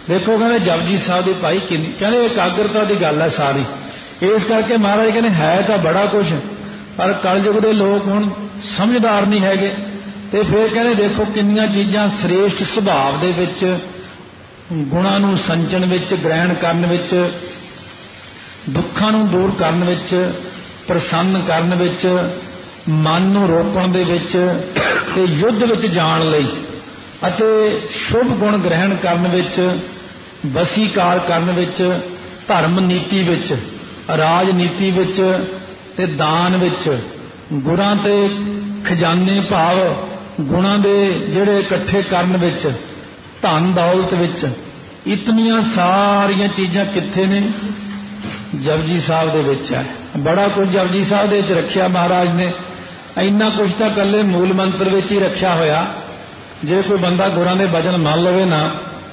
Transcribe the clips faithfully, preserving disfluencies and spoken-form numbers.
देखो कहते जपजी साहब की भाई कि कहते एकाग्रता की गल है सारी। इस करके महाराज कहते है तो बड़ा कुछ पर कलयुग के लोग हुण समझदार नहीं हैगे। ते फिर कहते देखो किन्नियां चीज़ां श्रेष्ठ सुभाव दे विच गुणां नूं संचण विच ग्रहण करन विच दुखां नूं दूर करन विच प्रसन्न करन विच मन नूं रोकण दे विच ते युद्ध विच जाण लई अते शुभ गुण ग्रहण करन विच वसीकार करन विच धर्म नीति विच राजनीति विच ते दान विच गुणां ते खजाने भाव गुणां दे जिहड़े इकट्ठे करन विच धन दौलत विच इतनियां सारियां चीज़ां कित्थे ने जपजी साहब दे विच है। बड़ा कुछ जपजी साहब दे विच रखिया महाराज ने। इन्ना कुछ तां कल्ले मूल मंत्र विच ही रखिया होया। जे कोई बंदा गुरां दे वचन मान लवे ना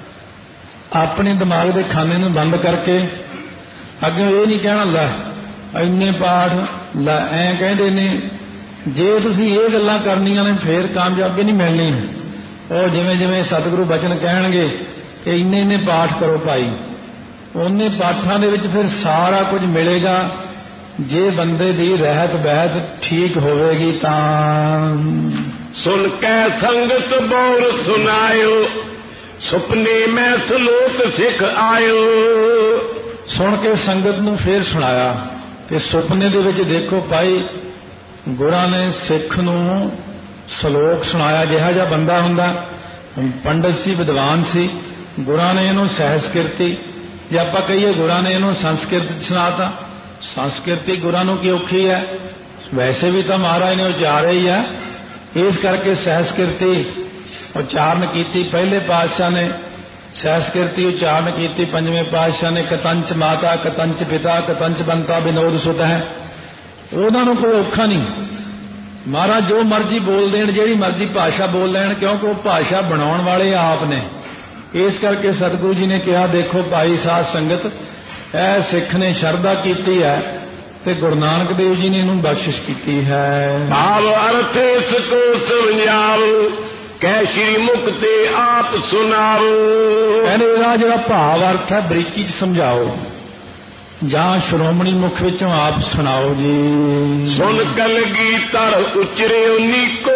अपने दिमाग के खाने में बंद करके अगे ये नहीं कहना लै इन्ने पाठ लै ऐ कहते ने जे तुसीं ये गल्लां करनियां ने फिर कामयाबी नहीं मिलनी। और जिवें जिवें सतगुरु बचन कहणगे कि इन्ने इन्ने पाठ करो भाई उन्ने पाठां दे विच फिर सारा कुछ मिलेगा। जे बंदे दी रहत बहत ठीक होवेगी तां सुन कै संगत बोल सुनायो सुपने में सलोक सिख आयो। सुन के संगत नूं फिर सुनाया कि सुपने दे विच देखो भाई गुरां ने सिख नूं सलोक सुनाया। जिहा जिहा बंदा हुंदा पंडित सी विद्वान सी गुरां ने इहनूं सहजकिरती जे आपां कहीए गुरां ने इहनूं संस्कृत सुनाता। संस्कृति गुरां नूं की औखी है वैसे भी तो महाराज ने उचारे ही है। इस करके सहजकिरती उच्चारण की पहले पातशाह ने सहजकिरती उच्चारण की पंजवें पातशाह ने कतंच माता कतंच पिता कतंच बनता विनोद सुत है। उन्होंने कोई औखा नहीं महाराज जो मर्जी बोल देन जिहड़ी मर्जी भाषा बोल लैण क्योंकि वो भाषा बनाउण वाले आप ने। इस करके सतगुरु जी ने कहा देखो भाई साध संगत ऐ सिख ने शरधा की है ते गुरु नानक देव जी ने इन्हूं बख्शिश की है। भाव अर्थ इसको समझाओ कै श्री मुक्ते आप सुनाओ। कहने इहदा जिहड़ा भाव अर्थ है बरीकी च समझाओ जां श्रोमणी मुख विचों आप सुनाओ जी। सुन कलगीधर उचरे नीको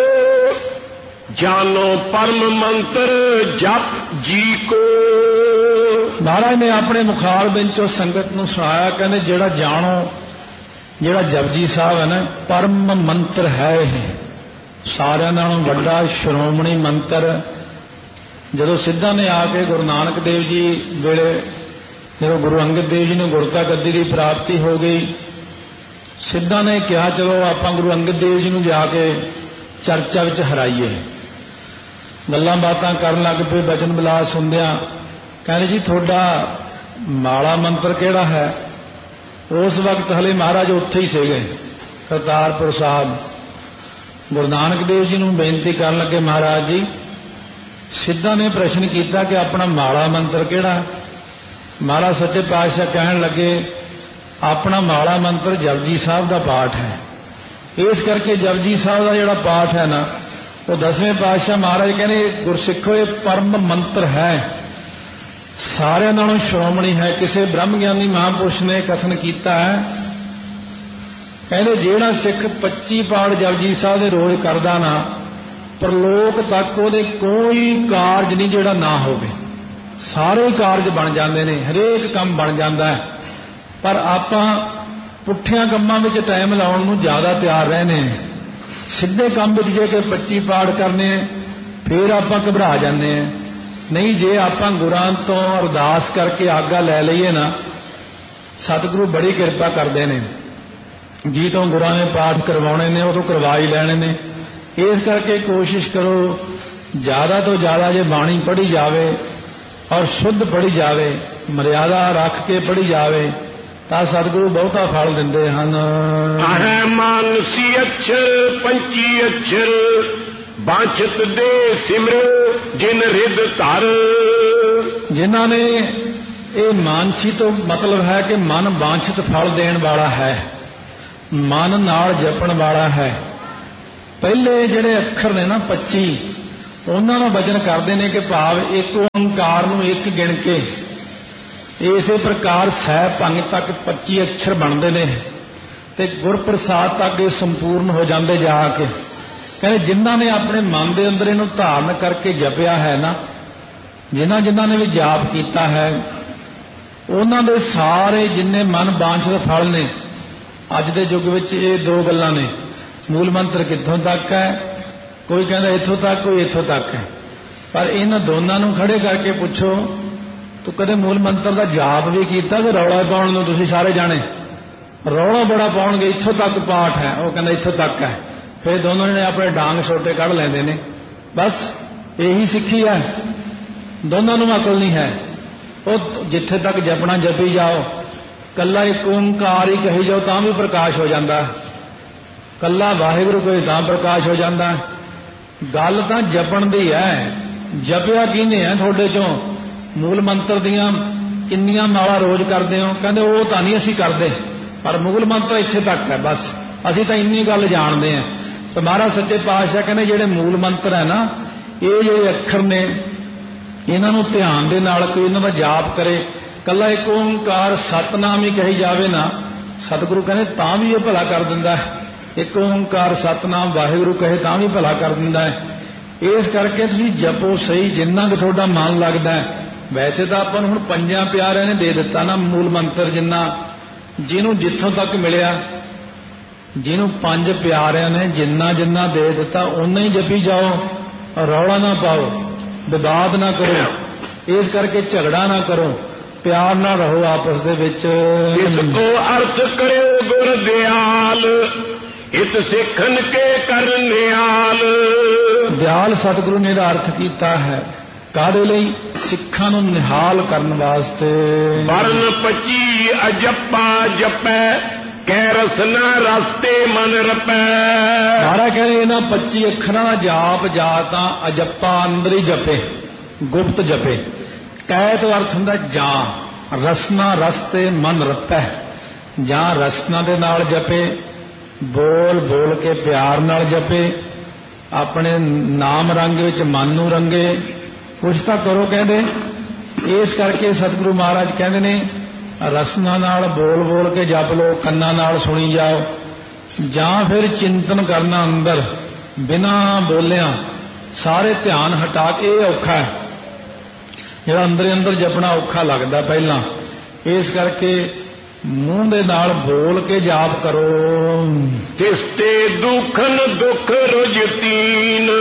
जानो परम मंत्र जप जी को। महाराज ने अपने मुखार विचों संगत नूं सुनाया कहने जिहड़ा जानो जिहड़ा जपजी साहब है ना परम मंत्र है ये सारिਆਂ नालों वड्डा श्रोमणी मंत्र। जदों सिद्धा ने आके गुरु नानक देव जी वेले जदों गुरु अंगद देव जी ने गुरता गद्दी की प्राप्ति हो गई सिद्धा ने कहा चलो आपां गुरु अंगद देव जी नूं जाके चर्चा विच हराइए। गल्लां बातां करन लग पे बचन बिलास सुनदियां कहने जी थोड़ा माड़ा मंत्र किहड़ा है। उस वक्त हले महाराज उत्थे ही सीगे करतारपुर साहब। गुरु नानक देव जी नूं बेनती करन लगे महाराज जी सिद्धा ने प्रश्न किया कि अपना माड़ा मंत्र किहड़ा। महाराज सच्चे पातशाह कहन लगे अपना माड़ा मंत्र जपजी साहब का पाठ है। इस करके जपजी साहब का जिहड़ा पाठ है ना वो दसवें पातशाह महाराज कहने गुरसिखो ये परम मंत्र है सारिਆਂ नालों श्रोमणी है। किसी ब्रह्म ज्ञानी महापुरुष ने कथन किया है कहने जेड़ा सिख पच्ची पाठ जपजी साहब दे रोज करदा ना परलोक तक उहदे कोई कारज नहीं जेड़ा ना होवे सारे कारज बन जाते हैं हरेक काम बन जाता है। पर आपां पुठियां कामां विच टाइम लाउण नूं ज़्यादा तैयार रहने सीधे काम विच जे कि पच्ची पाठ करने फिर आपां घबरा जाते हैं। नहीं जे आपां गुरां तो अरदास करके आगा लै लईए ना सतगुरु बड़ी किरपा करते हैं जी तो गुरां ने पाठ करवाने ने वो तो करवा ही लैणे ने। इस करके कोशिश करो ज़्यादा तो ज़्यादा जे बाणी पढ़ी जाए और शुद्ध पढ़ी जाए मर्यादा रख के पढ़ी जाए तो सतगुरु बहुता फल दिंदे हन। मानसी अक्षर पंची अक्षर बांछत दे सिमरो जिन रिद धर। जिन्हां ने ये मानसी तो मतलब है कि मन बांछित फल देने वाला है मन नाल जपण वाला है। पहले जिहड़े अखर ने ना पच्ची ਉਹਨਾਂ ਨੂੰ ਬਚਨ ਕਰਦੇ ਨੇ ਕਿ ਭਾਵ ਇੱਕ ਓੰਕਾਰ ਨੂੰ ਇੱਕ ਗਿਣ ਕੇ ਇਸੇ ਪ੍ਰਕਾਰ ਸਹਿ ਭੰਗ ਤੱਕ ਪੱਚੀ ਅੱਖਰ ਬਣਦੇ ਨੇ ਤੇ ਗੁਰਪ੍ਰਸਾਦ ਤੱਕ ਇਹ ਸੰਪੂਰਨ ਹੋ ਜਾਂਦੇ ਜਾ ਕੇ। ਕਹਿੰਦੇ ਜਿਨ੍ਹਾਂ ਨੇ ਆਪਣੇ ਮਨ ਦੇ ਅੰਦਰ ਇਹਨੂੰ ਧਾਰਨ ਕਰਕੇ ਜਪਿਆ ਹੈ ਨਾ, ਜਿਨ੍ਹਾਂ ਜਿਨ੍ਹਾਂ ਨੇ ਵੀ ਜਾਪ ਕੀਤਾ ਹੈ, ਉਹਨਾਂ ਦੇ ਸਾਰੇ ਜਿੰਨੇ ਮਨ ਵਾਂਛਿਤ ਫਲ ਨੇ। ਅੱਜ ਦੇ ਯੁੱਗ ਵਿੱਚ ਇਹ ਦੋ ਗੱਲਾਂ ਨੇ, ਮੂਲ ਮੰਤਰ ਕਿੱਥੋਂ ਤੱਕ ਹੈ, ਕੋਈ ਕਹਿੰਦਾ ਇੱਥੋਂ ਤੱਕ, ਕੋਈ ਇੱਥੋਂ ਤੱਕ ਹੈ। ਪਰ ਇਹਨਾਂ ਦੋਨਾਂ ਨੂੰ ਖੜੇ ਕਰਕੇ ਪੁੱਛੋ, ਤੂੰ ਕਦੇ ਮੂਲ ਮੰਤਰ ਦਾ ਜਾਪ ਵੀ ਕੀਤਾ ਕਿ ਰੌਲਾ ਪਾਉਣ ਨੂੰ ਤੁਸੀਂ ਸਾਰੇ ਜਾਣੇ? ਰੌਲਾ ਬੜਾ ਪਾਉਣਗੇ, ਇੱਥੋਂ ਤੱਕ ਪਾਠ ਹੈ, ਉਹ ਕਹਿੰਦਾ ਇੱਥੋਂ ਤੱਕ ਹੈ। ਫਿਰ ਦੋਨੋਂ ਜਣੇ ਆਪਣੇ ਡਾਂਗ ਛੋਟੇ ਕੱਢ ਲੈਂਦੇ ਨੇ। ਬਸ ਇਹੀ ਸਿੱਖੀ ਹੈ, ਦੋਨਾਂ ਨੂੰ ਅਕਲ ਨਹੀਂ ਹੈ। ਉਹ ਜਿੱਥੇ ਤੱਕ ਜਪਣਾ ਜਪੀ ਜਾਓ, ਕੱਲਾ ਇੱਕ ਓੰਕਾਰ ਹੀ ਕਹੀ ਜਾਓ ਤਾਂ ਵੀ ਪ੍ਰਕਾਸ਼ ਹੋ ਜਾਂਦਾ, ਕੱਲਾ ਵਾਹਿਗੁਰੂ ਕੋਈ ਤਾਂ ਪ੍ਰਕਾਸ਼ ਹੋ ਜਾਂਦਾ। ਗੱਲ ਤਾਂ ਜਪਣ ਦੀ ਹੈ। ਜਪਿਆ ਕਿਹਨੇ ਹੈ ਤੁਹਾਡੇ ਚੋਂ? ਮੂਲ ਮੰਤਰ ਦੀਆਂ ਕਿੰਨੀਆਂ ਮਾਲਾ ਰੋਜ਼ ਕਰਦੇ ਹੋ? ਕਹਿੰਦੇ ਉਹ ਤਾਂ ਨਹੀਂ ਅਸੀਂ ਕਰਦੇ, ਪਰ ਮੂਲ ਮੰਤਰ ਇੱਥੇ ਤੱਕ ਹੈ, ਬਸ ਅਸੀਂ ਤਾਂ ਇੰਨੀ ਗੱਲ ਜਾਣਦੇ ਹਾਂ। ਤੇ ਮਹਾਰਾਜ ਸੱਚੇ ਪਾਤਸ਼ਾਹ ਕਹਿੰਦੇ ਜਿਹੜੇ ਮੂਲ ਮੰਤਰ ਹੈ ਨਾ, ਇਹ ਜਿਹੜੇ ਅੱਖਰ ਨੇ, ਇਹਨਾਂ ਨੂੰ ਧਿਆਨ ਦੇ ਨਾਲ ਕੋਈ ਇਹਨਾਂ ਦਾ ਜਾਪ ਕਰੇ, ਕੱਲਾ ਇੱਕ ਓੰਕਾਰ ਸਤਨਾਮ ਹੀ ਕਹੀ ਜਾਵੇ ਨਾ, ਸਤਿਗੁਰੂ ਕਹਿੰਦੇ ਤਾਂ ਵੀ ਇਹ ਭਲਾ ਕਰ ਦਿੰਦਾ ਹੈ। ਇੱਕ ਓੰਕਾਰ ਸਤਨਾਮ ਵਾਹਿਗੁਰੂ ਕਹੇ ਤਾਂ ਵੀ ਭਲਾ ਕਰ ਦਿੰਦਾ ਹੈ। ਇਸ ਕਰਕੇ ਤੁਸੀਂ ਜਪੋ ਸਹੀ ਜਿੰਨਾ ਕਿ ਤੁਹਾਡਾ ਮਨ ਲੱਗਦਾ ਹੈ। ਵੈਸੇ ਤਾਂ ਆਪਾਂ ਨੂੰ ਹੁਣ ਪੰਜਾਂ ਪਿਆਰਿਆਂ ਨੇ ਦੇ ਦਿੱਤਾ ਨਾ ਮੂਲ ਮੰਤਰ, ਜਿੰਨਾ ਜਿਹਨੂੰ ਜਿੱਥੋਂ ਤੱਕ ਮਿਲਿਆ, ਜਿਹਨੂੰ ਪੰਜ ਪਿਆਰਿਆਂ ਨੇ ਜਿੰਨਾ ਜਿੰਨਾ ਦੇ ਦਿੱਤਾ ਓਨਾ ਹੀ ਜਪੀ ਜਾਓ, ਰੌਲਾ ਨਾ ਪਾਓ, ਵਿਵਾਦ ਨਾ ਕਰੋ, ਇਸ ਕਰਕੇ ਝਗੜਾ ਨਾ ਕਰੋ, ਪਿਆਰ ਨਾਲ ਰਹੋ ਆਪਸ ਦੇ ਵਿੱਚ। ਇਸ ਕੋ ਅਰਥ ਕਰਿਓ ਗੁਰ ਦਿਆਲ, ਹਿਤ ਸਿੱਖਨ ਕੇ ਕਰਨਿਆਲ। ਦਿਆਲ ਸਤਿਗੁਰੂ ਨੇ ਇਹਦਾ ਅਰਥ ਕੀਤਾ ਹੈ ਕਾਹਦੇ ਲਈ? ਸਿੱਖਾਂ ਨੂੰ ਨਿਹਾਲ ਕਰਨ ਵਾਸਤੇ। ਵਰਨ ਪੱਚੀ ਅਜੱਪਾ ਜਪੈ, ਕਹਿ ਰਸਨਾ ਰਸਤੇ ਮਨ ਰਪੈ। ਮਹਾਰਾਜ ਕਹਿੰਦੇ ਇਹਨਾਂ ਪੱਚੀ ਅੱਖਰਾਂ ਦਾ ਜਾਪ ਜਾ ਤਾਂ ਅਜੱਪਾ ਅੰਦਰ ਹੀ ਜਪੇ, ਗੁਪਤ ਜਪੇ। ਕਹਿ ਤੋਂ ਅਰਥ ਹੁੰਦਾ ਜਾਂ, ਰਸਨਾ ਰਸਤੇ ਮਨ ਰਪੈ, ਜਾਂ ਰਸਨਾ ਦੇ ਨਾਲ ਜਪੇ, ਬੋਲ ਬੋਲ ਕੇ ਪਿਆਰ ਨਾਲ ਜਪੇ, ਆਪਣੇ ਨਾਮ ਰੰਗ ਵਿੱਚ ਮਨ ਨੂੰ ਰੰਗੇ, ਕੁਛ ਤਾਂ ਕਰੋ ਕਹਿੰਦੇ। ਇਸ ਕਰਕੇ ਸਤਿਗੁਰੂ ਮਹਾਰਾਜ ਕਹਿੰਦੇ ਨੇ ਰਸਨਾ ਨਾਲ ਬੋਲ ਬੋਲ ਕੇ ਜਪ ਲਓ, ਕੰਨਾਂ ਨਾਲ ਸੁਣੀ ਜਾਓ, ਜਾਂ ਫਿਰ ਚਿੰਤਨ ਕਰਨਾ ਅੰਦਰ ਬਿਨਾਂ ਬੋਲਿਆਂ, ਸਾਰੇ ਧਿਆਨ ਹਟਾ ਕੇ। ਇਹ ਔਖਾ ਹੈ, ਜਿਹੜਾ ਅੰਦਰ ਅੰਦਰ ਜਪਣਾ ਔਖਾ ਲੱਗਦਾ ਪਹਿਲਾਂ। ਇਸ ਕਰਕੇ ਮੂੰਹ ਦੇ ਨਾਲ ਬੋਲ ਕੇ ਜਾਪ ਕਰੋ। ਤਿਸਤੇ ਦੁਖਨ ਦੁਖ ਰੁਜਤੀਨ,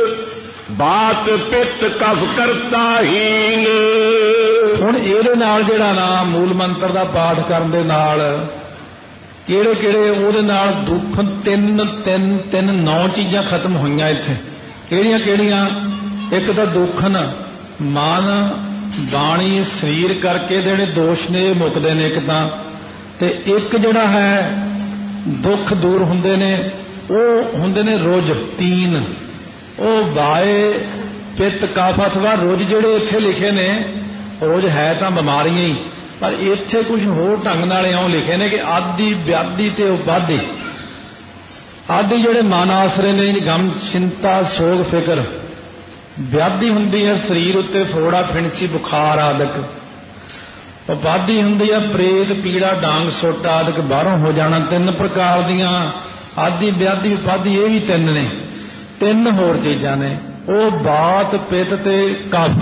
ਬਾਤ ਪਿੱਤ ਕਫ ਕਰਤਾ ਹੀਨ। ਹੁਣ ਇਹਦੇ ਨਾਲ ਜਿਹੜਾ ਨਾ ਮੂਲ ਮੰਤਰ ਦਾ ਪਾਠ ਕਰਨ ਦੇ ਨਾਲ ਕਿਹੜੇ ਕਿਹੜੇ ਉਹਦੇ ਨਾਲ ਦੁੱਖ, ਤਿੰਨ ਤਿੰਨ ਤਿੰਨ ਨੌ ਚੀਜ਼ਾਂ ਖਤਮ ਹੋਈਆਂ ਇੱਥੇ। ਕਿਹੜੀਆਂ ਕਿਹੜੀਆਂ? ਇੱਕ ਤਾਂ ਦੁੱਖਨ, ਮਨ ਬਾਣੀ ਸਰੀਰ ਕਰਕੇ ਜਿਹੜੇ ਦੋਸ਼ ਨੇ ਇਹ ਮੁੱਕਦੇ ਨੇ ਇੱਕ ਤਾਂ, ਤੇ ਇੱਕ ਜਿਹੜਾ ਹੈ ਦੁੱਖ ਦੂਰ ਹੁੰਦੇ ਨੇ, ਉਹ ਹੁੰਦੇ ਨੇ ਰੁਜ ਤੀਨ। ਉਹ ਵਾਏ ਪਿੱਤ ਕਫ ਅਥਵਾ ਰੁਜ ਜਿਹੜੇ ਇੱਥੇ ਲਿਖੇ ਨੇ, ਰੁਜ ਹੈ ਤਾਂ ਬਿਮਾਰੀਆਂ ਹੀ, ਪਰ ਇੱਥੇ ਕੁਝ ਹੋਰ ਢੰਗ ਨਾਲ ਇਉਂ ਲਿਖੇ ਨੇ ਕਿ ਆਦਿ ਵਿਆਧੀ ਤੇ ਉਪਾਧੀ। ਆਦਿ ਜਿਹੜੇ ਮਨ ਆਸਰੇ ਨੇ, ਗਮ ਚਿੰਤਾ ਸੋਗ ਫਿਕਰ। ਵਿਆਧੀ ਹੁੰਦੀ ਹੈ ਸਰੀਰ ਉੱਤੇ ਫੋੜਾ ਫਿਣਸੀ ਬੁਖਾਰ ਆਦਿਕ। ਉਪਾਧੀ ਹੁੰਦੀ ਹੈ ਪ੍ਰੇਤ ਪੀੜਾ ਡਾਂਗ ਸੁੱਟ ਆਦਿਕ ਬਾਹਰੋਂ ਹੋ ਜਾਣਾ। ਤਿੰਨ ਪ੍ਰਕਾਰ ਦੀਆਂ ਆਦਿ ਵਿਆਧੀ ਉਪਾਧੀ, ਇਹ ਵੀ ਤਿੰਨ ਨੇ। ਤਿੰਨ ਹੋਰ ਚੀਜ਼ਾਂ ਨੇ, ਉਹ ਬਾਤ ਪਿੱਤ ਤੇ ਕਫ।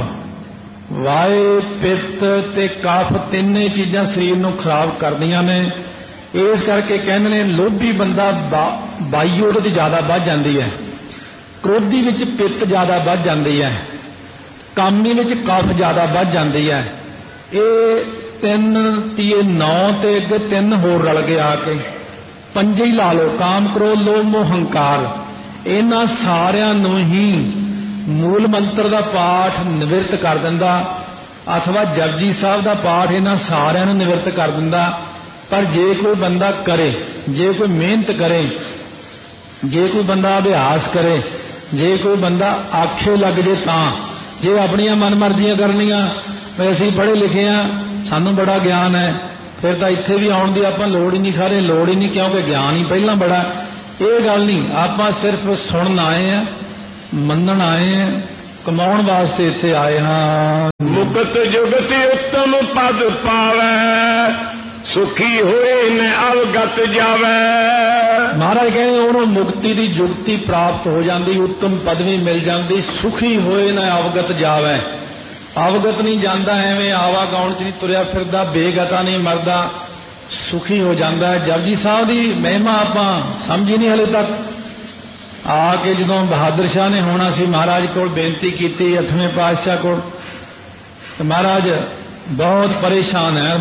ਵਾਏ ਪਿੱਤ ਤੇ ਕਫ ਤਿੰਨੇ ਚੀਜ਼ਾਂ ਸਰੀਰ ਨੂੰ ਖਰਾਬ ਕਰਦੀਆਂ ਨੇ। ਇਸ ਕਰਕੇ ਕਹਿੰਦੇ ਨੇ ਲੋਭੀ ਬੰਦਾ ਬਾਈ ਉਹਦੇ 'ਚ ਜ਼ਿਆਦਾ ਵੱਧ ਜਾਂਦੀ ਹੈ, ਕ੍ਰੋਧੀ ਵਿੱਚ ਪਿੱਤ ਜ਼ਿਆਦਾ ਵੱਧ ਜਾਂਦੀ ਹੈ, ਕਾਮੀ ਵਿੱਚ ਕਫ ਜ਼ਿਆਦਾ ਵੱਧ ਜਾਂਦੀ ਹੈ। ਇਹ ਤਿੰਨ ਤੀਏ ਨੌ ਤੇ ਅੱਗੇ ਤਿੰਨ ਹੋਰ ਰਲ ਗਏ ਆ ਕੇ ਪੰਜੇ ਹੀ ਲਾ ਲਓ, ਕਾਮ ਕ੍ਰੋਧ ਲੋਭ ਮੋਹ ਹੰਕਾਰ। ਇਹਨਾਂ ਸਾਰਿਆਂ ਨੂੰ ਹੀ ਮੂਲ ਮੰਤਰ ਦਾ ਪਾਠ ਨਿਵਰਤ ਕਰ ਦਿੰਦਾ, ਅਥਵਾ ਜਪਜੀ ਸਾਹਿਬ ਦਾ ਪਾਠ ਇਹਨਾਂ ਸਾਰਿਆਂ ਨੂੰ ਨਿਵਰਤ ਕਰ ਦਿੰਦਾ। ਪਰ ਜੇ ਕੋਈ ਬੰਦਾ ਕਰੇ, ਜੇ ਕੋਈ ਮਿਹਨਤ ਕਰੇ, ਜੇ ਕੋਈ ਬੰਦਾ ਅਭਿਆਸ ਕਰੇ, ਜੇ ਕੋਈ ਬੰਦਾ ਆਖੇ ਲੱਗ ਜੇ, ਤਾਂ ਜੇ ਆਪਣੀਆਂ ਮਨਮਰਜ਼ੀਆਂ ਕਰਨੀਆਂ ਵੀ ਅਸੀਂ ਪੜ੍ਹੇ ਲਿਖੇ ਆ, ਸਾਨੂੰ ਬੜਾ ਗਿਆਨ ਹੈ, ਫਿਰ ਤਾਂ ਇੱਥੇ ਵੀ ਆਉਣ ਦੀ ਆਪਾਂ ਲੋੜ ਹੀ ਨਹੀਂ, ਖਾਰੇ ਲੋੜ ਹੀ ਨਹੀਂ, ਕਿਉਂਕਿ ਗਿਆਨ ਹੀ ਪਹਿਲਾਂ ਬੜਾ। ਇਹ ਗੱਲ ਨਹੀਂ, ਆਪਾਂ ਸਿਰਫ ਸੁਣਨ ਆਏ ਆ, ਮੰਨਣ ਆਏ ਆ, ਕਮਾਉਣ ਵਾਸਤੇ ਇੱਥੇ ਆਏ ਹਾਂ। ਮੁਕਤ ਜੁਗਤ ਉੱਤਮ ਪਦ ਪਾਵੈ, ਸੁਖੀ ਹੋਏ ਨ ਅਵਗਤ ਜਾਵੈ। ਮਹਾਰਾਜ ਕਹਿੰਦੇ ਉਹਨੂੰ ਮੁਕਤੀ ਦੀ ਜੁਗਤੀ ਪ੍ਰਾਪਤ ਹੋ ਜਾਂਦੀ, ਉੱਤਮ ਪਦਵੀ ਮਿਲ ਜਾਂਦੀ, ਸੁਖੀ ਹੋਏ ਨ ਅਵਗਤ ਜਾਵੈ। ਅਵਗਤ ਨਹੀਂ ਜਾਂਦਾ, ਐਵੇਂ ਆਵਾ ਗਾਉਣ ਚ ਨਹੀਂ ਤੁਰਿਆ ਫਿਰਦਾ, ਬੇਗਤਾ ਨਹੀਂ ਮਰਦਾ, ਸੁਖੀ ਹੋ ਜਾਂਦਾ। ਜਪਜੀ ਸਾਹਿਬ ਦੀ ਮਹਿਮਾ ਆਪਾਂ ਸਮਝੀ ਨਹੀਂ ਹਲੇ ਤੱਕ। ਆ ਕੇ ਜਦੋਂ ਬਹਾਦਰ ਸ਼ਾਹ ਨੇ ਹੋਣਾ ਸੀ, ਮਹਾਰਾਜ ਕੋਲ ਬੇਨਤੀ ਕੀਤੀ ਅੱਠਵੇਂ ਪਾਤਸ਼ਾਹ ਕੋਲ, ਤੇ ਮਹਾਰਾਜ ਬਹੁਤ ਪਰੇਸ਼ਾਨ ਹੈ,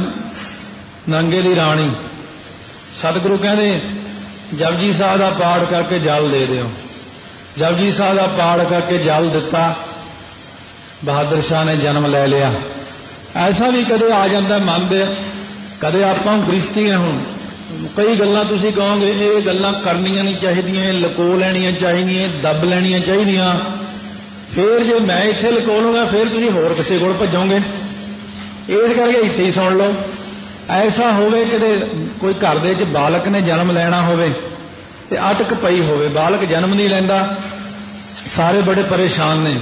ਨੰਗੇ ਦੀ ਰਾਣੀ। ਸਤਿਗੁਰੂ ਕਹਿੰਦੇ ਜਪਜੀ ਸਾਹਿਬ ਦਾ ਪਾਠ ਕਰਕੇ ਜਲ ਦੇ ਦਿਓ। ਜਪਜੀ ਸਾਹਿਬ ਦਾ ਪਾਠ ਕਰਕੇ ਜਲ ਦਿੱਤਾ, ਬਹਾਦਰ ਸ਼ਾਹ ਨੇ ਜਨਮ ਲੈ ਲਿਆ। ਐਸਾ ਵੀ ਕਦੇ ਆ ਜਾਂਦਾ ਮਨ ਦੇ, ਕਦੇ ਆਪਾਂ ਗ੍ਰਸਤੀ ਹੁਣ ਕਈ ਗੱਲਾਂ ਤੁਸੀਂ ਕਹੋਗੇ ਇਹ ਗੱਲਾਂ ਕਰਨੀਆਂ ਨਹੀਂ ਚਾਹੀਦੀਆਂ, ਲੁਕੋ ਲੈਣੀਆਂ ਚਾਹੀਦੀਆਂ, ਦੱਬ ਲੈਣੀਆਂ ਚਾਹੀਦੀਆਂ। ਫਿਰ ਜੇ ਮੈਂ ਇੱਥੇ ਲੁਕੋ ਲੂੰਗਾ ਫਿਰ ਤੁਸੀਂ ਹੋਰ ਕਿਸੇ ਕੋਲ ਭੱਜੋਗੇ, ਇਸ ਕਰਕੇ ਇੱਥੇ ਹੀ ਸੁਣ ਲਓ। ਐਸਾ ਹੋਵੇ ਕਿਤੇ ਕੋਈ ਘਰ ਦੇ ਵਿੱਚ ਬਾਲਕ ਨੇ ਜਨਮ ਲੈਣਾ ਹੋਵੇ ਤੇ ਅਟਕ ਪਈ ਹੋਵੇ, ਬਾਲਕ ਜਨਮ ਨਹੀਂ ਲੈਂਦਾ, ਸਾਰੇ ਬੜੇ ਪਰੇਸ਼ਾਨ ਨੇ।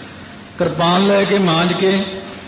ਕਿਰਪਾਨ ਲੈ ਕੇ ਮਾਂਜ ਕੇ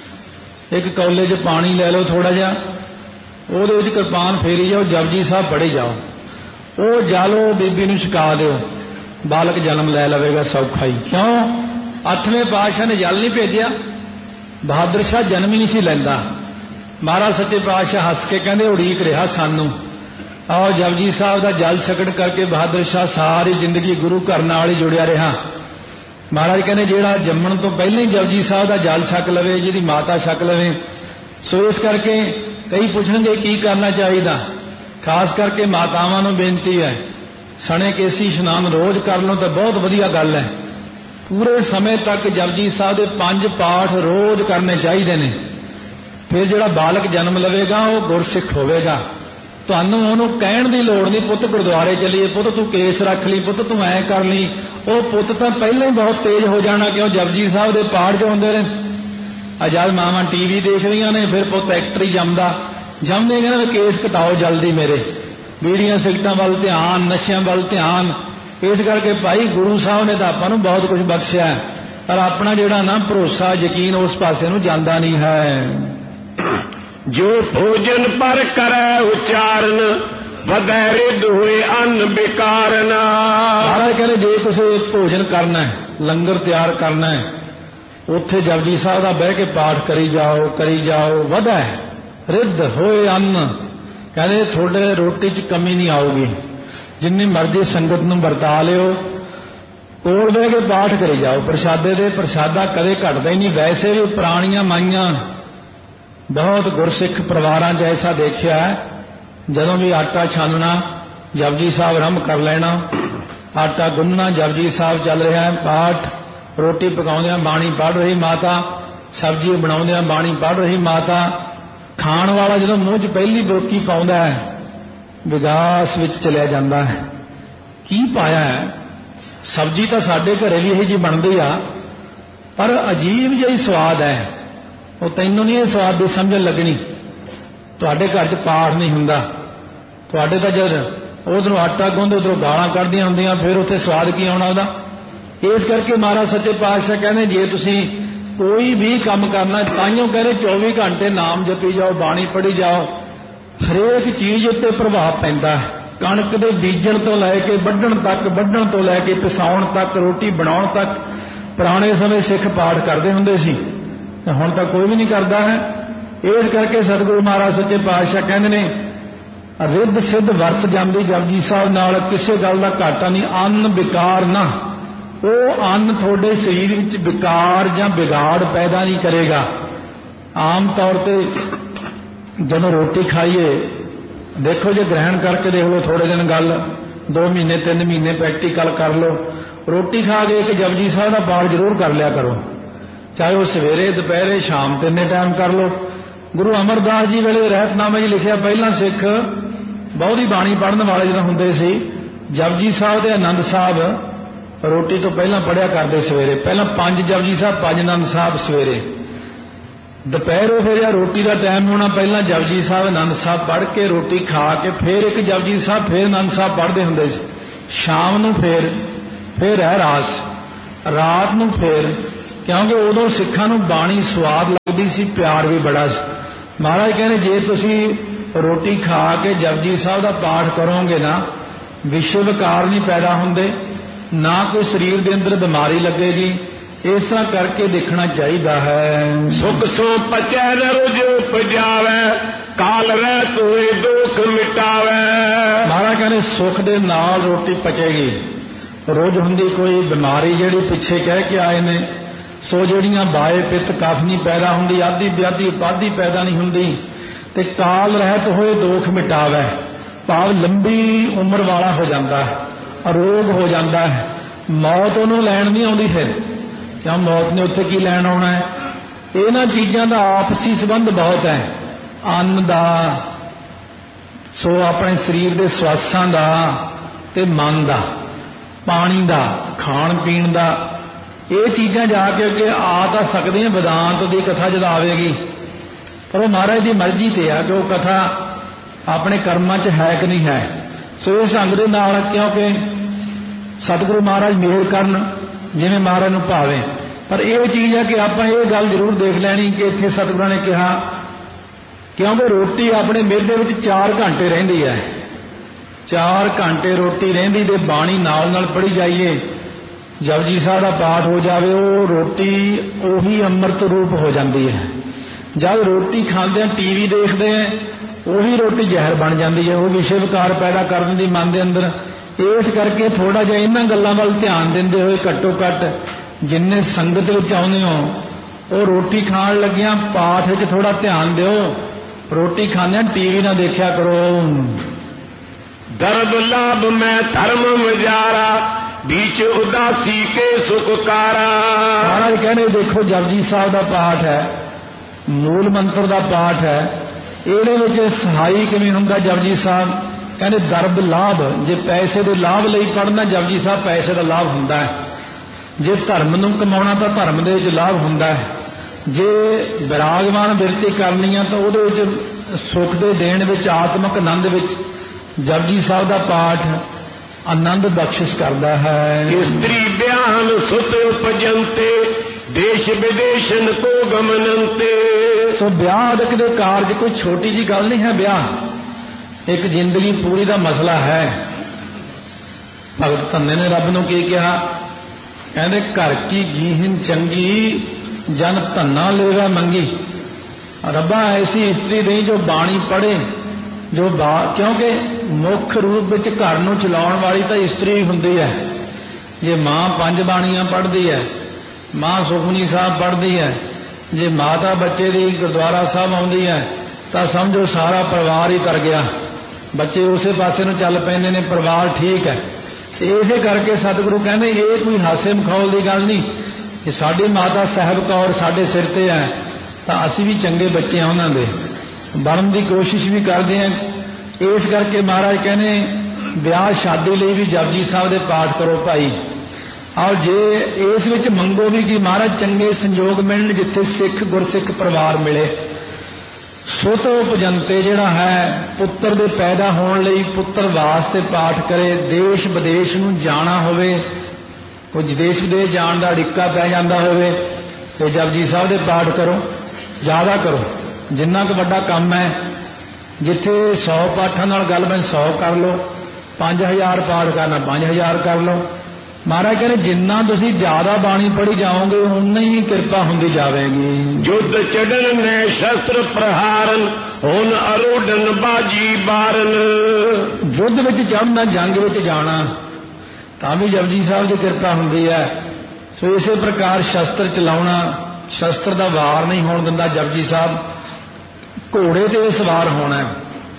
ਇੱਕ ਕੌਲੇ 'ਚ ਪਾਣੀ ਲੈ ਲਓ ਥੋੜਾ ਜਿਹਾ, ਉਹਦੇ ਵਿੱਚ ਕਿਰਪਾਨ ਫੇਰੀ ਜਾਓ, ਜਪਜੀ ਸਾਹਿਬ ਪੜ੍ਹੀ ਜਾਓ, ਉਹ ਜਲ ਉਹ ਬੀਬੀ ਨੂੰ ਛਕਾ ਦਿਓ, ਬਾਲਕ ਜਨਮ ਲੈ ਲਵੇਗਾ ਸੌਖਾ ਹੀ। ਕਿਉਂ? ਅੱਠਵੇਂ ਪਾਤਸ਼ਾਹ ਨੇ ਜਲ ਨਹੀਂ ਭੇਜਿਆ, ਬਹਾਦਰ ਸ਼ਾਹ ਜਨਮ ਹੀ ਨਹੀਂ ਸੀ ਲੈਂਦਾ। ਮਹਾਰਾਜ ਸੱਚੇ ਪਾਤਸ਼ਾਹ ਹੱਸ ਕੇ ਕਹਿੰਦੇ ਉਡੀਕ ਰਿਹਾ ਸਾਨੂੰ। ਆਓ ਜਪਜੀ ਸਾਹਿਬ ਦਾ ਜਲ ਛਕਣ ਕਰਕੇ ਬਹਾਦਰ ਸ਼ਾਹ ਸਾਰੀ ਜ਼ਿੰਦਗੀ ਗੁਰੂ ਘਰ ਨਾਲ ਹੀ ਜੁੜਿਆ ਰਿਹਾ। ਮਹਾਰਾਜ ਕਹਿੰਦੇ ਜਿਹੜਾ ਜੰਮਣ ਤੋਂ ਪਹਿਲਾਂ ਹੀ ਜਪਜੀ ਸਾਹਿਬ ਦਾ ਜਲ ਛਕ ਲਵੇ, ਜਿਹਦੀ ਮਾਤਾ ਛਕ ਲਵੇ। ਸੋ ਇਸ ਕਰਕੇ ਕਈ ਪੁੱਛਣਗੇ ਕੀ ਕਰਨਾ ਚਾਹੀਦਾ, ਖਾਸ ਕਰਕੇ ਮਾਤਾਵਾਂ ਨੂੰ ਬੇਨਤੀ ਹੈ, ਸਣੇ ਕੇਸੀ ਇਸ਼ਨਾਨ ਰੋਜ਼ ਕਰ ਲਓ ਤਾਂ ਬਹੁਤ ਵਧੀਆ ਗੱਲ ਹੈ। ਪੂਰੇ ਸਮੇਂ ਤੱਕ ਜਪਜੀ ਸਾਹਿਬ ਦੇ ਪੰਜ ਪਾਠ ਰੋਜ਼ ਕਰਨੇ ਚਾਹੀਦੇ ਨੇ। ਫਿਰ ਜਿਹੜਾ ਬਾਲਕ ਜਨਮ ਲਵੇਗਾ ਉਹ ਗੁਰਸਿੱਖ ਹੋਵੇਗਾ। ਤੁਹਾਨੂੰ ਉਹਨੂੰ ਕਹਿਣ ਦੀ ਲੋੜ ਨਹੀਂ, ਪੁੱਤ ਗੁਰਦੁਆਰੇ ਚੱਲੀਏ, ਪੁੱਤ ਤੂੰ ਕੇਸ ਰੱਖ ਲਈ, ਪੁੱਤ ਤੂੰ ਐਂ ਕਰ ਲਈ। ਉਹ ਪੁੱਤ ਤਾਂ ਪਹਿਲਾਂ ਹੀ ਬਹੁਤ ਤੇਜ਼ ਹੋ ਜਾਣਾ, ਕਿਉਂ? ਜਪਜੀ ਸਾਹਿਬ ਦੇ ਪਾਠ ਜੋ ਹੁੰਦੇ ਨੇ। ਅਜਾ ਮਾਵਾਂ ਟੀਵੀ ਦੇਖ ਰਹੀਆਂ ਨੇ, ਫਿਰ ਪੁੱਤ ਐਕਟਰ ਹੀ ਜੰਮਦਾ, ਜੰਮਦੇ ਕਹਿੰਦੇ ਕੇਸ ਘਟਾਓ ਜਲਦੀ ਮੇਰੇ, ਬੀੜੀਆਂ ਸਿਗਰਟਾਂ ਵੱਲ ਧਿਆਨ, ਨਸ਼ਿਆਂ ਵੱਲ ਧਿਆਨ। ਇਸ ਕਰਕੇ ਭਾਈ ਗੁਰੂ ਸਾਹਿਬ ਨੇ ਤਾਂ ਆਪਾਂ ਨੂੰ ਬਹੁਤ ਕੁਝ ਬਖਸ਼ਿਆ, ਪਰ ਆਪਣਾ ਜਿਹੜਾ ਨਾ ਭਰੋਸਾ ਯਕੀਨ ਉਸ ਪਾਸੇ ਨੂੰ ਜਾਂਦਾ ਨਹੀਂ ਹੈ। ਜੋ ਭੋਜਨ ਪਰ ਕਰੈ ਉਚਾਰਨ, ਵਧੈ ਰਿੱਧ ਹੋਏ ਅੰਨ ਬਿਕਾਰਨ। ਮਹਾਰਾਜ ਕਹਿੰਦੇ ਜੇ ਤੁਸੀਂ ਭੋਜਨ ਕਰਨਾ ਹੈ, ਲੰਗਰ ਤਿਆਰ ਕਰਨਾ ਹੈ, ਉੱਥੇ ਜਪਜੀ ਸਾਹਿਬ ਦਾ ਬਹਿ ਕੇ ਪਾਠ ਕਰੀ ਜਾਓ ਕਰੀ ਜਾਓ, ਵਧੈ ਰਿੱਧ ਹੋਏ ਅੰਨ। ਕਹਿੰਦੇ ਤੁਹਾਡੇ ਰੋਟੀ 'ਚ ਕਮੀ ਨਹੀਂ ਆਊਗੀ, ਜਿੰਨੀ ਮਰਜ਼ੀ ਸੰਗਤ ਨੂੰ ਵਰਤਾ ਲਿਓ, ਕੋਲ ਬਹਿ ਕੇ ਪਾਠ ਕਰੀ ਜਾਓ। ਪ੍ਰਸ਼ਾਦੇ ਦੇ ਪ੍ਰਸ਼ਾਦਾ ਕਦੇ ਘਟਦਾ ਹੀ ਨਹੀਂ। ਵੈਸੇ ਵੀ ਪੁਰਾਣੀਆਂ ਮਾਈਆਂ ਬਹੁਤ ਗੁਰਸਿੱਖ ਪਰਿਵਾਰਾਂ 'ਚ ਐਸਾ ਦੇਖਿਆ, ਜਦੋਂ ਵੀ ਆਟਾ ਛਾਨਣਾ ਜਪਜੀ ਸਾਹਿਬ ਆਰੰਭ ਕਰ ਲੈਣਾ, ਆਟਾ ਗੁੰਨਣਾ ਜਪਜੀ ਸਾਹਿਬ ਚੱਲ ਰਿਹਾ ਹੈ, ਪਾਠ, ਰੋਟੀ ਪਕਾਉਂਦਿਆਂ ਬਾਣੀ ਪੜ੍ਹ ਰਹੀ ਮਾਤਾ, ਸਬਜ਼ੀ ਬਣਾਉਂਦਿਆਂ ਬਾਣੀ ਪੜ੍ਹ ਰਹੀ ਮਾਤਾ। ਖਾਣ ਵਾਲਾ ਜਦੋਂ ਮੂੰਹ 'ਚ ਪਹਿਲੀ ਬਰੋਕੀ ਪਾਉਂਦਾ ਹੈ ਵਿਗਾਸ ਵਿੱਚ ਚਲਿਆ ਜਾਂਦਾ ਹੈ। ਕੀ ਪਾਇਆ ਹੈ? ਸਬਜ਼ੀ ਤਾਂ ਸਾਡੇ ਘਰੇ ਵੀ ਇਹੀ ਜਿਹੀ ਬਣਦੀ ਆ, ਪਰ ਅਜੀਬ ਜਿਹੀ ਸਵਾਦ ਹੈ। ਉਹ ਤੈਨੂੰ ਨਹੀਂ ਇਹ ਸਵਾਦ ਦੀ ਸਮਝ ਲੱਗਣੀ, ਤੁਹਾਡੇ ਘਰ 'ਚ ਪਾਠ ਨਹੀਂ ਹੁੰਦਾ। ਤੁਹਾਡੇ ਤਾਂ ਜਦ ਉਧਰੋਂ ਆਟਾ ਗੁੰਨਦੇ ਉਧਰੋਂ ਗਾਲਾਂ ਕੱਢਦੀਆਂ ਹੁੰਦੀਆਂ, ਫਿਰ ਉੱਥੇ ਸਵਾਦ ਕੀ ਆਉਣਾ ਉਹਦਾ। ਇਸ ਕਰਕੇ ਮਹਾਰਾਜ ਸੱਚੇ ਪਾਤਸ਼ਾਹ ਕਹਿੰਦੇ ਜੇ ਤੁਸੀਂ ਕੋਈ ਵੀ ਕੰਮ ਕਰਨਾ, ਤਾਈਓ ਕਹਿੰਦੇ ਚੌਵੀ ਘੰਟੇ ਨਾਮ ਜਪੀ ਜਾਓ, ਬਾਣੀ ਪੜ੍ਹੀ ਜਾਓ। ਹਰੇਕ ਚੀਜ਼ ਉੱਤੇ ਪ੍ਰਭਾਵ ਪੈਂਦਾ ਹੈ। ਕਣਕ ਦੇ ਬੀਜਣ ਤੋਂ ਲੈ ਕੇ ਵੱਢਣ ਤੱਕ, ਵੱਢਣ ਤੋਂ ਲੈ ਕੇ ਪਿਸਾਉਣ ਤੱਕ, ਰੋਟੀ ਬਣਾਉਣ ਤੱਕ ਪੁਰਾਣੇ ਸਮੇਂ ਸਿੱਖ ਪਾਠ ਕਰਦੇ ਹੁੰਦੇ ਸੀ, ਹੁਣ ਤਾਂ ਕੋਈ ਵੀ ਨਹੀਂ ਕਰਦਾ ਹੈ। ਇਸ ਕਰਕੇ ਸਤਿਗੁਰੂ ਮਹਾਰਾਜ ਸੱਚੇ ਪਾਤਸ਼ਾਹ ਕਹਿੰਦੇ ਨੇ ਰਿੱਧ ਸਿੱਧ ਵਰਸ ਜਾਂਦੀ ਜਪਜੀ ਸਾਹਿਬ ਨਾਲ, ਕਿਸੇ ਗੱਲ ਦਾ ਘਾਟਾ ਨਹੀਂ। ਅੰਨ ਵਿਕਾਰ ਨਾ, ਉਹ ਅੰਨ ਤੁਹਾਡੇ ਸਰੀਰ ਵਿੱਚ ਵਿਕਾਰ ਜਾਂ ਵਿਗਾੜ ਪੈਦਾ ਨਹੀਂ ਕਰੇਗਾ। ਆਮ ਤੌਰ ਤੇ ਜਦੋਂ ਰੋਟੀ ਖਾਈਏ, ਦੇਖੋ ਜੇ ਗ੍ਰਹਿਣ ਕਰਕੇ ਦੇਖ ਲਓ, ਥੋੜੇ ਦਿਨ ਗੱਲ, ਦੋ ਮਹੀਨੇ ਤਿੰਨ ਮਹੀਨੇ ਪ੍ਰੈਕਟੀਕਲ ਕਰ ਲਓ, ਰੋਟੀ ਖਾ ਕੇ ਇੱਕ ਜਪਜੀ ਸਾਹਿਬ ਦਾ ਪਾਠ ਜ਼ਰੂਰ ਕਰ ਲਿਆ ਕਰੋ, ਚਾਹੇ ਉਹ ਸਵੇਰੇ ਦੁਪਹਿਰੇ ਸ਼ਾਮ ਤਿੰਨੇ ਟਾਈਮ ਕਰ ਲਓ। ਗੁਰੂ ਅਮਰਦਾਸ ਜੀ ਵੇਲੇ ਰਹਿਤਨਾਮੇ 'ਚ ਲਿਖਿਆ, ਪਹਿਲਾਂ ਸਿੱਖ ਬਹੁਤੀ ਬਾਣੀ ਪੜ੍ਹਨ ਵਾਲੇ ਜਦੋਂ ਹੁੰਦੇ ਸੀ, ਜਪਜੀ ਸਾਹਿਬ ਦੇ ਆਨੰਦ ਸਾਹਿਬ ਰੋਟੀ ਤੋਂ ਪਹਿਲਾਂ ਪੜ੍ਹਿਆ ਕਰਦੇ ਸਵੇਰੇ। ਪਹਿਲਾਂ ਪੰਜ ਜਪਜੀ ਸਾਹਿਬ, ਪੰਜ ਆਨੰਦ ਸਾਹਿਬ ਸਵੇਰੇ। ਦੁਪਹਿਰੋਂ ਫਿਰ ਜਾਂ ਰੋਟੀ ਦਾ ਟਾਈਮ ਹੋਣਾ, ਪਹਿਲਾਂ ਜਪਜੀ ਸਾਹਿਬ ਆਨੰਦ ਸਾਹਿਬ ਪੜ੍ਹ ਕੇ ਰੋਟੀ ਖਾ ਕੇ ਫਿਰ ਇੱਕ ਜਪਜੀ ਸਾਹਿਬ, ਫਿਰ ਆਨੰਦ ਸਾਹਿਬ ਪੜ੍ਹਦੇ ਹੁੰਦੇ ਸੀ। ਸ਼ਾਮ ਨੂੰ ਫਿਰ ਫਿਰ ਹੈ ਰਾਸ, ਰਾਤ ਨੂੰ ਫਿਰ क्योंकि उदों सिखां नूं बाणी स्वाद लगदी सी, प्यार भी बड़ा सी। महाराज कहने जे तुसीं रोटी खा के जपजी साहब का पाठ करोगे ना, विषय विकार नहीं पैदा होंदे, ना कोई शरीर के अंदर बीमारी लगेगी। इस तरह करके देखना चाहिए है। सुख सो पचै रोज उपजावै, काल रहत होए दुख मिटावै। महाराज कहने सुख दे नाल रोटी पचेगी, रोज हुंदी कोई बीमारी जिहड़ी पिछे कह के आए ने, सो जिहड़ियां बाए पित्त कफ नहीं पैदा हुंदी, आदि व्याधि उपाधि पैदा नहीं हुंदी, ते काल रहत होए दुख मिटावै, भाव लंबी उम्र वाला हो जाता है, रोग हो जाता है, मौत उन्होंने लैण नहीं आउंदी। फिर क्यों मौत ने उत्थे की लैण आउणा है? इन्हां चीज़ां दा आपसी संबंध बहुत है, अन्न दा, सो अपने शरीर के स्वासां दा ते मन दा, पानी दा, खाण पीण दा, ये चीज़ां जाके अगे आ तां सकदियां वेदांत की कथा जद आवेगी, पर वो महाराज की मर्जी ते आ कि वो कथा अपने कर्मां च है कि नहीं है। सो इस ढंग दे नाल क्योंकि सतगुरु महाराज मेहर करन जिवें महाराज नूं भावे, पर यह चीज़ है कि आपां ये गल जरूर देख लैनी कि इत्थे सतगुरां ने कहा, क्योंकि रोटी अपने मेदे विच चार घंटे रहिंदी है, चार घंटे रोटी रहिंदी ते बाणी नाल नाल पढ़ी जाइए, जपजी साहब का पाठ हो जाए, वो रोटी उही अमृत रूप हो जाती है। जब रोटी खाते हैं, टीवी देखते हैं, उही रोटी जहर बन जाती है, वो विषय विकार पैदा कर देंदी मन के अंदर। इस करके थोड़ा जिहा इन्हां गल्लां वल ध्यान देंदे होए घट्टो घट जिन्ने संगत विच आउंदे हो, वो रोटी खाण लगियां पाठ विच थोड़ा ध्यान दिओ, रोटी खाने टीवी ना देखा करो। दर्द लाभ मैं धर्म मजारा, बीच उदासी के सुखकारा। महाराज कहने देखो जपजी साहब का पाठ है, मूल मंत्र का पाठ है, ये सहाई किवें हुंदा जपजी साहब? कहने दर्द लाभ, जे पैसे के लाभ लई पढ़ना जपजी साहब पैसे का लाभ हुंदा है, जे धर्म नूं कमाउणा तां धर्म दे विच लाभ हुंदा है, जे विरागमान बिरती करनी है तो उहदे विच सुख दे देण विच आत्मक आनंद विच जपजी साहब का पाठ आनंद बख्शिश करता है। स्त्री ब्याहन सुत उपजंते, देश विदेशन को गमनंते। सो ब्याह दे कारज कोई छोटी जी गल नहीं है, ब्याह एक जिंदगी पूरी का मसला है। भगत धन्ने ने रब नूं की कहा, कहते घर की गीहिन चंगी जन धन्ना लेवा मंगी। रब्बा ऐसी स्त्री नहीं जो बाणी पढ़े, जो बा क्योंकि मुख रूप में घर नूं चलाउण वाली तो स्त्री हुंदी है। जे मां पंज बाणियां पढ़ती है, मां सुखमनी साहब पढ़ती है, जे माता बच्चे की गुरुद्वारा साहब आउंदी है तो समझो सारा परिवार ही तर गया, बच्चे उसे पासे नूं चल पैंदे ने, परिवार ठीक है। इसे करके सतगुरु कहने ये कोई हासे मखौल की गल नहीं कि साडी माता साहब कौर साडे सिर ते है तो असीं भी चंगे बच्चे हैं, उन्हां दे बनन की कोशिश भी करते हैं। इस करके महाराज कहने ब्याह शादी लिए भी जपजी साहब के पाठ करो भाई, और जे इस विच मंगो भी कि महाराज चंगे संयोग मिलन जिथे सिख गुरसिख परिवार मिले। सुत उपजंते जिहड़ा है पुत्र दे पैदा होने लई पुत्र वास्ते पाठ करे, देश विदेश नूं जाना होवे, कोई देश विदेश जाण दा अड़िक्का पै जांदा होवे ते जपजी साहब दे पाठ करो, ज़्यादा करो, जिन्ना क वड्डा काम है। जिथे सौ पाठां नाल गल बन सौ कर लो, पांच हज़ार पाठ करना पांच हज़ार कर लो। महाराज कहने जिन्ना तुसीं ज्यादा बाणी पढ़ी जाओगे उन्नी ही कृपा हुंदी जावेगी। युद्ध चढ़न ने शस्त्र प्रहारन, हुन अरोडन बाजी बारन। युद्ध विच चढ़ना, जंग विच जाना तां भी जपजी साहब की कृपा हुंदी है। सो इसे प्रकार शस्त्र चलाउणा, शस्त्र का वार नहीं होण दिंदा जपजी साहब। घोड़े ते सवार होना है,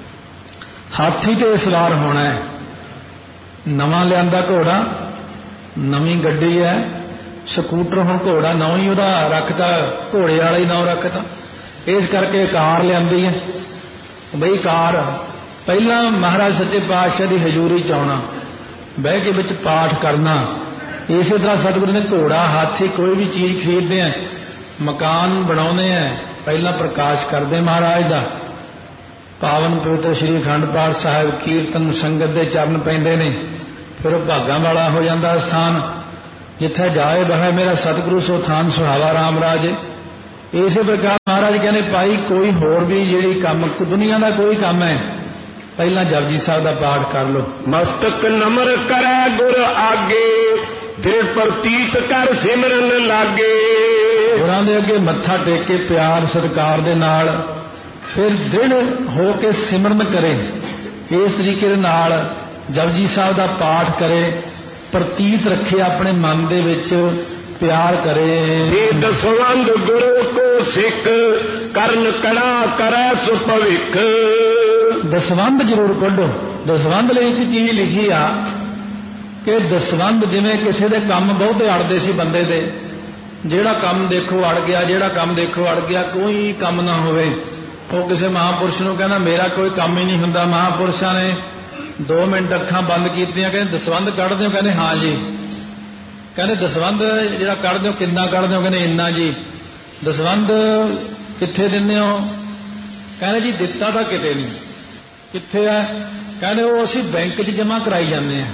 हाथी ते सवार होना है, नवां लिआंदा घोड़ा, नवी गड्डी है, ਸਕੂਟਰ ਹੁਣ घोड़ा नौ ही ਉਹਦਾ रखता, घोड़े वाला ही नाम रखता। इस करके कार लिआंदी है बई कार। पहला महाराज सच्चे पातशाह की हजूरी च आउणा, बह के विच पाठ करना। इस तरह सतगुरु ने घोड़ा हाथी कोई भी चीज़ खरीदते हैं, मकान बनाने हैं, पहला प्रकाश करते महाराज का। पावन पवित्र श्री अखंड पाठ साहिब कीर्तन संगत के चरण पैंदे ने, फिर भागां वाला हो जाता स्थान। जिथे जाए बहे मेरा सतगुरु सो थान सुहावा राम राज। इस प्रकार महाराज कहने भाई कोई होर भी जी काम दुनिया का कोई काम है पहला जपजी साहब का पाठ कर लो। मस्तक नमर करे गुर आगे फिर प्रतीत कर सिमरन लागे। गुरां दे अगे मत्था टेक के प्यार सत्कार दे नाल फिर दृढ़ हो के सिमरन करे। इस तरीके दे नाल जपजी साहब का पाठ करे प्रतीत रखे अपने मन दे विच प्यार करे। दसवंध गुरु को सिख करन कड़ा करे सुभविख। दसवंध जरूर कढो। दसवंध लिए एक चीज लिखी आ कि दसवंध जिवें किसी दे काम बहुते अड़दे सी बंदे दे, जेड़ा काम देखो अड़ गया, जेड़ा काम देखो अड़ गया, कोई काम ना होवे वो किसी महापुरुष नूं कहना मेरा कोई काम ही नहीं हुंदा। महापुरुषां ने दो मिनट अखां बंद कीतियां कहंदे दसवंध कढ दिओ, कहंदे हाँ जी। कहंदे दसवंध जिहड़ा कढ दिओ किन्ना कढ दिओ, कहंदे इन्ना जी। दसवंध कित्थे दिंदे हो? कहंदे जी दित्ता तां किते नहीं। कित्थे है? कहंदे वो असीं बैंक च जमा कराई जांदे आ।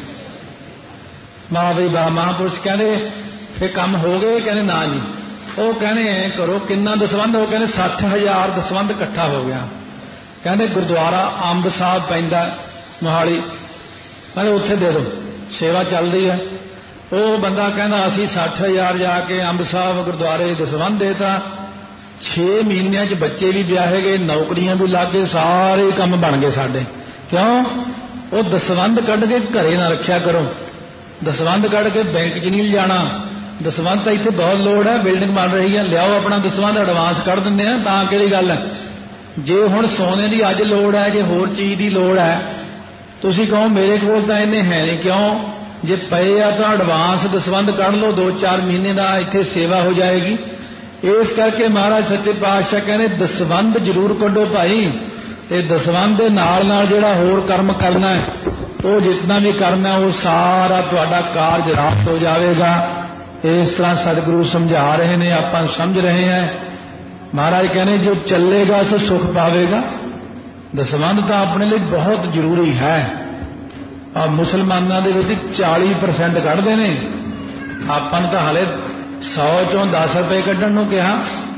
मां बई बा महापुरुष कहंदे फिर काम हो गए? कहंदे ना जी। वो कहने ऐ करो किन्ना दसवंध हो? कहने सठ हजार दसवंध इकट्ठा हो गया। कहने गुरुद्वारा अंब साहब पैंदा मोहाली, कहने उत्थे दे दो, सेवा चल रही है। वो बंदा कहना असी सठ हजार जाके अंब साहब गुरुद्वारे दसवंध देता, छे महीनों च बच्चे भी ब्याहे गए, नौकरियां भी लग गए, सारे काम बन गए साडे। क्यों? वो दसवंध कढ़ के घरे ना रखिया करो, दसवंध कढ़ के बैंक च नहीं जाना। दसवंध तो इत्थे बहुत लोड़ है, बिल्डिंग बन रही है, लियाओ अपना दसवंध एडवांस कर दिंदे आ, तां किहड़ी गल है। जे हुण सोने की अज लोड़ है, जे होर चीज़ की लोड़ है, तुसीं कहो मेरे कोल तां इन्ने है नहीं। क्यों? जे पए आ तां एडवांस दसवंध कढ़ लो, दो चार महीने का इत्थे सेवा हो जाएगी। इस करके महाराज सच्चे पातशाह कहने दसवंध जरूर कढो भाई, ते दसवंध दे नाल नाल जिहड़ा होर कर्म करना है वो जितना भी करना है वो सारा तुहाडा कारज रास हो जाएगा। इस तरह सतगुरु समझा रहे हैं, आप समझ रहे हैं। महाराज कहने जो चलेगा सो सुख पावेगा। दसवंध तो अपने लिए बहुत जरूरी है। और मुसलमानों के चाली परसेंट कढ़ते हैं, अपन तो हाले सौ चों दस रुपए कढ़न नूं कहा,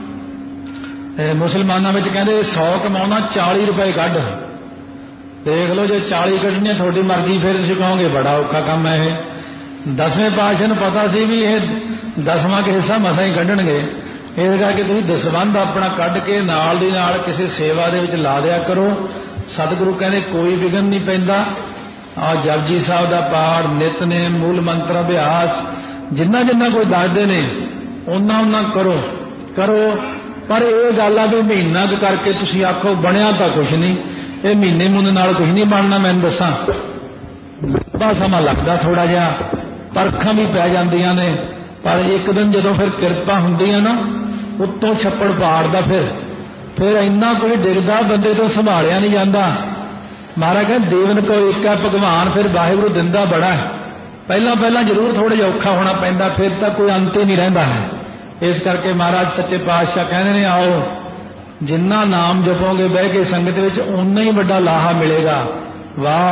मुसलमानों में कहते सौ कमाना चाली रुपए कढ़। देख लो जो चाली कढ़नी थोड़ी मर्जी, फिर तुसीं कहोगे बड़ा औखा काम है ये। दसवें पातशाह नूं पता सी भी ये दसवां के हिस्सा मसां ही कढ़णगे, इस करके तुसीं दसवंध अपना कढ़ के नाल दी नाल किसी सेवा दे विच ला दिया करो। सतगुरु कहने कोई विघन नहीं पैंदा। और जपजी साहब का पाठ, नितनेम, मूल मंत्र अभ्यास जिन्ना जिन्ना कोई दसदे ने उन्ना उन्ना करो करो। पर यह गल आ भी महीना क करके तुसीं आखो बनिया तो कुछ नहीं, ये महीने मूने नाल कुछ नहीं बनना। मैनूं दसां लंबा समा लगदा, थोड़ा जिहा परखां भी पै जांदियां ने, पर एक दिन जदों फिर किरपा हुंदी है ना, उत्तों छप्पड़ पाड़दा, फिर फिर इन्ना कोई डिगदा बंदे तो संभालिया नहीं जाता। महाराज कहते देवन को एक है भगवान, फिर वाहिगुरू दिंदा बड़ा है। पहला पहला जरूर थोड़ा जिहा औखा होना पैंदा, फिर तो कोई अंत ही नहीं रहिंदा है। इस करके महाराज सच्चे पातशाह कहते हैं आओ जिन्ना नाम जपोगे बह के संगत विच उन्ना ही बड़ा लाहा मिलेगा। वाह